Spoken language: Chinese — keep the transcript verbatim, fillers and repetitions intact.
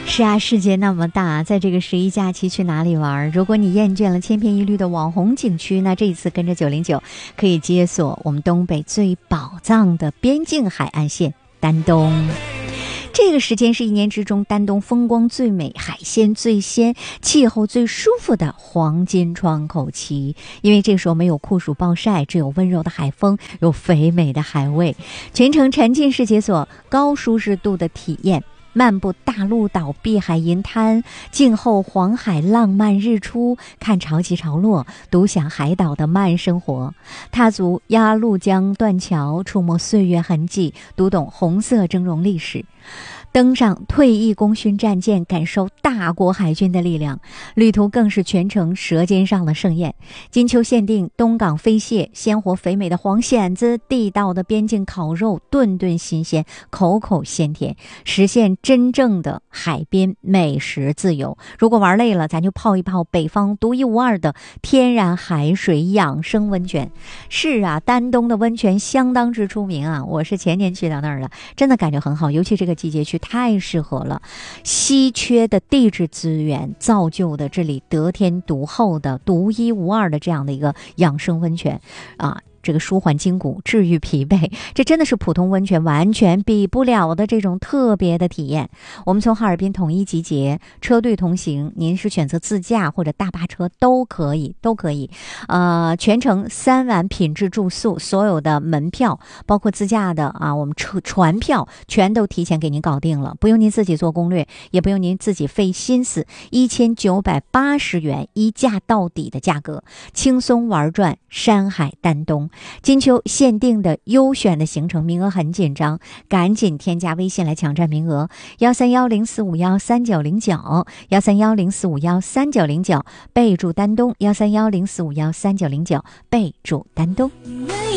是啊，世界那么大，在这个十一假期去哪里玩？如果你厌倦了千篇一律的网红景区，那这一次跟着九零九可以解锁我们东北最宝藏的边境海岸线丹东。这个时间是一年之中丹东风光最美、海鲜最鲜、气候最舒服的黄金窗口期，因为这个时候没有酷暑暴晒，只有温柔的海风，有肥美的海味，全程沉浸式解锁高舒适度的体验，漫步大陆岛碧海银滩，静候黄海浪漫日出，看潮起潮落，独享海岛的慢生活，踏足鸭绿江断桥，触摸岁月痕迹，读懂红色峥嵘历史，登上退役功勋战舰，感受大国海军的力量，旅途更是全程舌尖上的盛宴。金秋限定东港飞蟹，鲜活肥美的黄蚬子，地道的边境烤肉，顿顿新鲜，口口鲜甜，实现真正的海边美食自由。如果玩累了，咱就泡一泡北方独一无二的天然海水养生温泉。是啊，丹东的温泉相当之出名啊，我是前年去到那儿了，真的感觉很好，尤其这个季节去太适合了。稀缺的地质资源造就的这里得天独厚的独一无二的这样的一个养生温泉啊，这个舒缓筋骨，治愈疲惫，这真的是普通温泉完全比不了的这种特别的体验。我们从哈尔滨统一集结，车队同行，您是选择自驾或者大巴车都可以，都可以。呃，全程三晚品质住宿，所有的门票，包括自驾的啊，我们车船票全都提前给您搞定了，不用您自己做攻略，也不用您自己费心思，一千九百八十元一价到底的价格，轻松玩转山海丹东。金秋限定的优选的行程，名额很紧张，赶紧添加微信来抢占名额，幺三幺零四五幺三九零九，幺三幺零四五幺三九零九，备注丹东，幺三幺零四五幺三九零九，备注丹东。